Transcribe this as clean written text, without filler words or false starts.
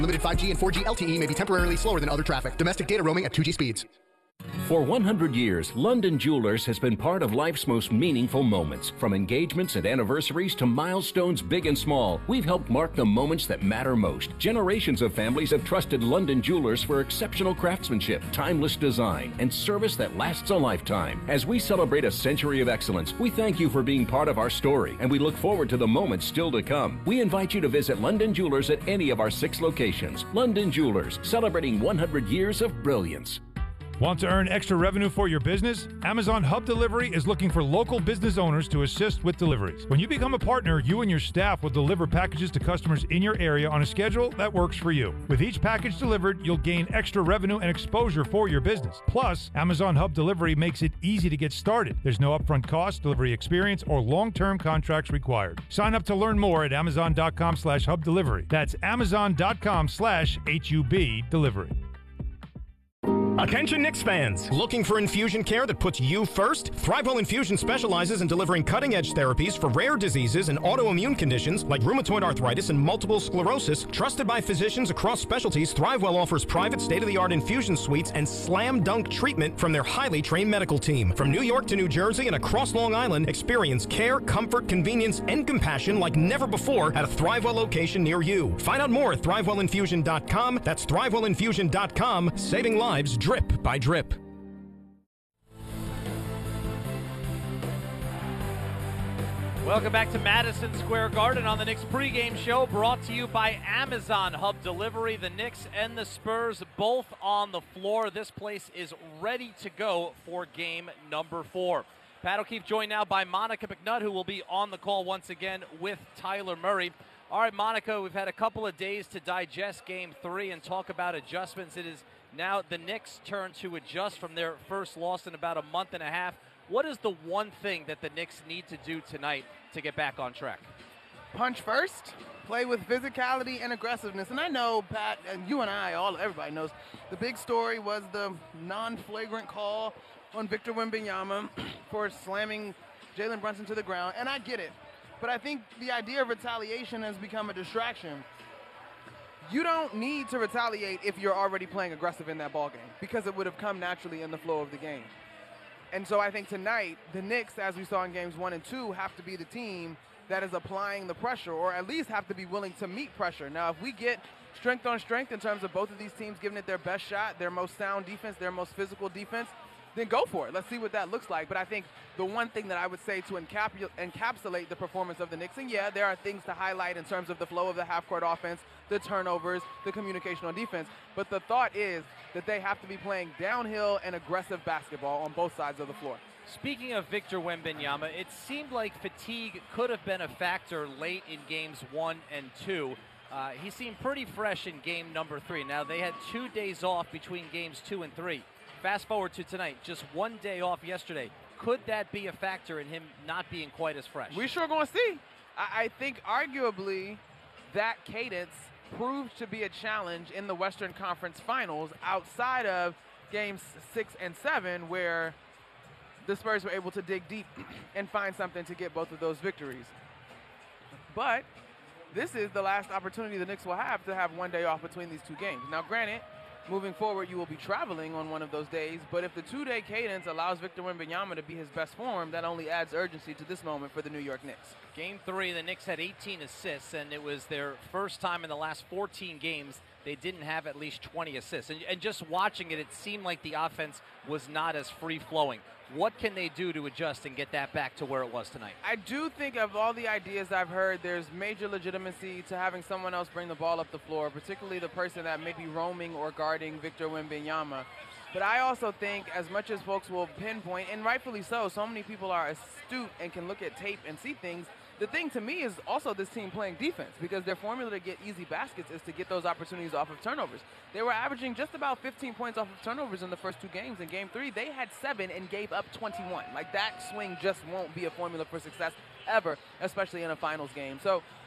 Limited 5G and 4G LTE may be temporarily slower than other traffic. Domestic data roaming at 2G speeds. For 100 years, London Jewelers has been part of life's most meaningful moments. From engagements and anniversaries to milestones big and small, we've helped mark the moments that matter most. Generations of families have trusted London Jewelers for exceptional craftsmanship, timeless design, and service that lasts a lifetime. As we celebrate a century of excellence, we thank you for being part of our story, and we look forward to the moments still to come. We invite you to visit London Jewelers at any of our 6 locations. London Jewelers, celebrating 100 years of brilliance. Want to earn extra revenue for your business? Amazon Hub Delivery is looking for local business owners to assist with deliveries. When you become a partner, you and your staff will deliver packages to customers in your area on a schedule that works for you. With each package delivered, you'll gain extra revenue and exposure for your business. Plus, Amazon Hub Delivery makes it easy to get started. There's no upfront cost, delivery experience, or long-term contracts required. Sign up to learn more at Amazon.com/Hub Delivery. That's Amazon.com/HUB Delivery. Attention Knicks fans! Looking for infusion care that puts you first? ThriveWell Infusion specializes in delivering cutting-edge therapies for rare diseases and autoimmune conditions like rheumatoid arthritis and multiple sclerosis. Trusted by physicians across specialties, ThriveWell offers private state-of-the-art infusion suites and slam-dunk treatment from their highly trained medical team. From New York to New Jersey and across Long Island, experience care, comfort, convenience, and compassion like never before at a ThriveWell location near you. Find out more at ThriveWellInfusion.com. That's ThriveWellInfusion.com. Saving lives drip by drip. Welcome back to Madison Square Garden on the Knicks pregame show, brought to you by Amazon Hub Delivery. The Knicks and the Spurs both on the floor. This place is ready to go for game number 4. Pat O'Keefe joined now by Monica McNutt, who will be on the call once again with Tyler Murray. All right, Monica, we've had a couple of days to digest game 3 and talk about adjustments. It is now the Knicks' turn to adjust from their first loss in about a month and a half. What is the one thing that the Knicks need to do tonight to get back on track? Punch first, play with physicality and aggressiveness. And I know, Pat, and you and I, everybody knows, the big story was the non-flagrant call on Victor Wembanyama for slamming Jalen Brunson to the ground, and I get it. But I think the idea of retaliation has become a distraction. You don't need to retaliate if you're already playing aggressive in that ballgame, because it would have come naturally in the flow of the game. And so I think tonight, the Knicks, as we saw in games 1 and 2, have to be the team that is applying the pressure, or at least have to be willing to meet pressure. Now, if we get strength on strength in terms of both of these teams giving it their best shot, their most sound defense, their most physical defense, then go for it. Let's see what that looks like. But I think the one thing that I would say to encapsulate the performance of the Knicks, and yeah, there are things to highlight in terms of the flow of the half-court offense, the turnovers, the communication on defense, but the thought is that they have to be playing downhill and aggressive basketball on both sides of the floor. Speaking of Victor Wembanyama, it seemed like fatigue could have been a factor late in games 1 and 2. He seemed pretty fresh in game number 3. Now, they had 2 days off between games 2 and 3. Fast forward to tonight, just 1 day off yesterday. Could that be a factor in him not being quite as fresh? We're sure going to see. I think arguably that cadence proved to be a challenge in the Western Conference Finals outside of games 6 and 7, where the Spurs were able to dig deep and find something to get both of those victories. But this is the last opportunity the Knicks will have to have 1 day off between these 2 games. Now, granted, moving forward, you will be traveling on one of those days, but if the 2-day cadence allows Victor Wembanyama to be his best form, that only adds urgency to this moment for the New York Knicks. Game 3, the Knicks had 18 assists, and it was their first time in the last 14 games they didn't have at least 20 assists. And just watching it, it seemed like the offense was not as free-flowing. What can they do to adjust and get that back to where it was tonight? I do think of all the ideas I've heard, there's major legitimacy to having someone else bring the ball up the floor, particularly the person that may be roaming or guarding Victor Wembanyama. But I also think, as much as folks will pinpoint, and rightfully so many people are astute and can look at tape and see things, the thing to me is also this team playing defense, because their formula to get easy baskets is to get those opportunities off of turnovers. They were averaging just about 15 points off of turnovers in the first 2 games. In game 3, they had 7 and gave up 21. Like, that swing just won't be a formula for success ever, especially in a finals game. So